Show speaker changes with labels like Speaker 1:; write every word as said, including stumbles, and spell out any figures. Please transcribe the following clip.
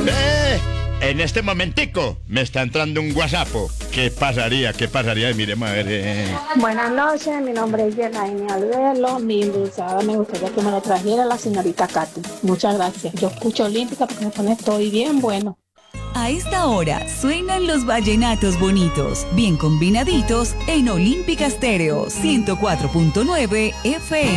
Speaker 1: Eh, en este momentico me está entrando un WhatsApp. ¿Qué pasaría? ¿Qué pasaría? Miremos a ver. Eh.
Speaker 2: Buenas noches, mi nombre es Yelaine Albelo. Mi endulzada me gustaría que me lo trajera la señorita Katy. Muchas gracias. Yo escucho Olímpica porque me pone estoy bien bueno.
Speaker 3: A esta hora suenan los vallenatos bonitos, bien combinaditos en Olímpica Estéreo ciento cuatro punto nueve F M.